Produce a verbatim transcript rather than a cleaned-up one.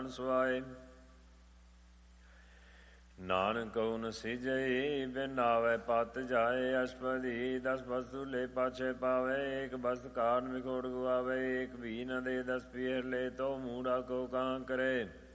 ਜਾਨ ਸੁਆਏ। ਨਾਨਕ ਕਉ ਨ ਸਿਜਈ ਬਿਨ ਆਵੈ ਪਤ ਜਾਏ। ਅਸ਼ਪਦੀ ਦਸ ਵਸਤੂ ਲੈ ਪਾਛੇ ਪਾਵੇ। ਏਕ ਬਸਤ ਕਾਰਨ ਵਿਖੋੜ ਗਵਾਵੇ। ਏਕ ਵੀ ਨ ਦੇ ਦਸ ਪੀਹਰ ਲੈ ਤੋ ਮੂੜਾ ਕੋ ਕਾਂ ਕਰੇ।